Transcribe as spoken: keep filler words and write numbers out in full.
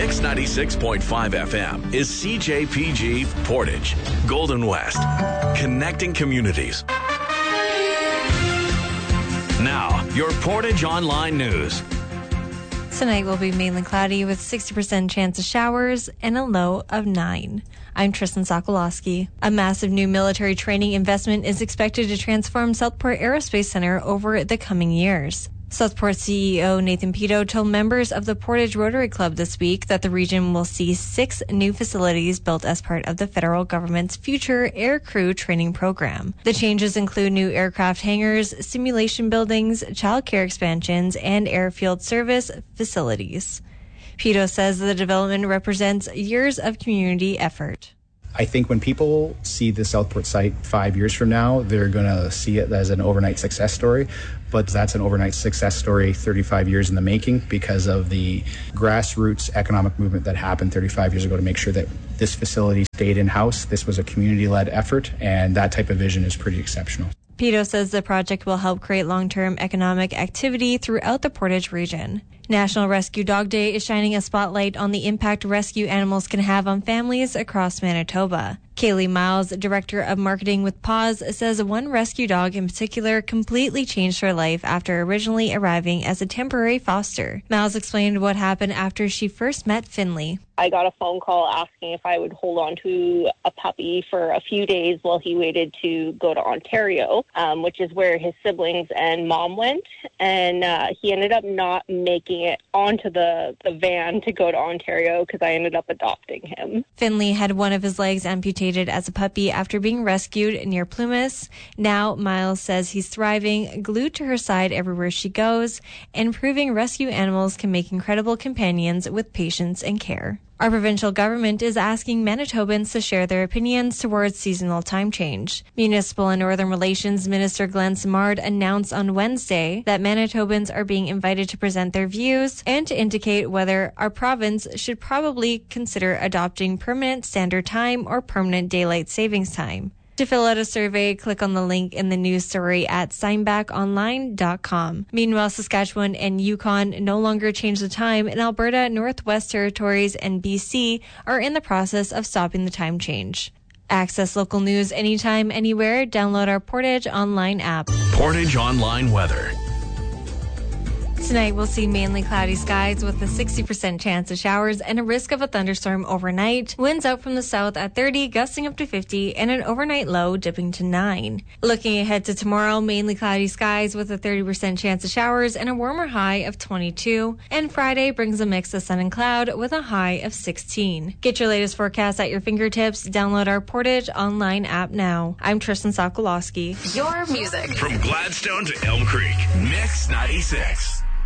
Mix ninety-six point five F M is C J P G Portage, Golden West, connecting communities. Now, your Portage Online News. Tonight will be mainly cloudy with sixty percent chance of showers and a low of nine. I'm Tristan Sokolowski. A massive new military training investment is expected to transform Southport Aerospace Center over the coming years. Southport C E O Nathan Pito told members of the Portage Rotary Club this week that the region will see six new facilities built as part of the federal government's future aircrew training program. The changes include new aircraft hangars, simulation buildings, child care expansions, and airfield service facilities. Pito says the development represents years of community effort. I think when people see the Southport site five years from now, they're going to see it as an overnight success story. But that's an overnight success story thirty-five years in the making because of the grassroots economic movement that happened thirty-five years ago to make sure that this facility stayed in-house. This was a community-led effort, and that type of vision is pretty exceptional. Pito says the project will help create long-term economic activity throughout the Portage region. National Rescue Dog Day is shining a spotlight on the impact rescue animals can have on families across Manitoba. Kaylee Miles, Director of Marketing with Paws, says one rescue dog in particular completely changed her life after originally arriving as a temporary foster. Miles explained what happened after she first met Finley. I got a phone call asking if I would hold on to a puppy for a few days while he waited to go to Ontario, um, which is where his siblings and mom went. And uh, he ended up not making it onto the, the van to go to Ontario because I ended up adopting him. Finley had one of his legs amputated as a puppy after being rescued near Plumas. Now, Miles says he's thriving, glued to her side everywhere she goes, and proving rescue animals can make incredible companions with patience and care. Our provincial government is asking Manitobans to share their opinions towards seasonal time change. Municipal and Northern Relations Minister Glenn Simard announced on Wednesday that Manitobans are being invited to present their views and to indicate whether our province should probably consider adopting permanent standard time or permanent daylight savings time. To fill out a survey, click on the link in the news story at steinbach online dot com. Meanwhile, Saskatchewan and Yukon no longer change the time, and Alberta, Northwest Territories, and B C are in the process of stopping the time change. Access local news anytime, anywhere. Download our Portage Online app. Portage Online weather. Tonight, we'll see mainly cloudy skies with a sixty percent chance of showers and a risk of a thunderstorm overnight. Winds out from the south at thirty, gusting up to fifty, and an overnight low dipping to nine. Looking ahead to tomorrow, mainly cloudy skies with a thirty percent chance of showers and a warmer high of twenty-two. And Friday brings a mix of sun and cloud with a high of sixteen. Get your latest forecast at your fingertips. Download our Portage Online app now. I'm Tristan Sokolowski. Your music. From Gladstone to Elm Creek, Mix ninety-six.